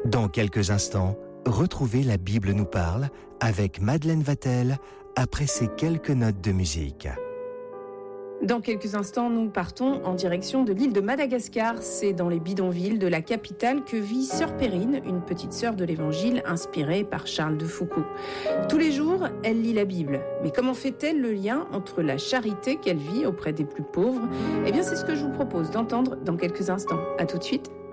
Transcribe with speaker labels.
Speaker 1: Dans quelques instants, retrouvez La Bible nous parle avec Madeleine Vatel après ces quelques notes de musique.
Speaker 2: Dans quelques instants, nous partons en direction de l'île de Madagascar. C'est dans les bidonvilles de la capitale que vit Sœur Perrine, une petite sœur de l'Évangile inspirée par Charles de Foucault. Tous les jours, elle lit la Bible. Mais comment fait-elle le lien entre la charité qu'elle vit auprès des plus pauvres ? Eh bien, c'est ce que je vous propose d'entendre dans quelques instants. À tout de suite.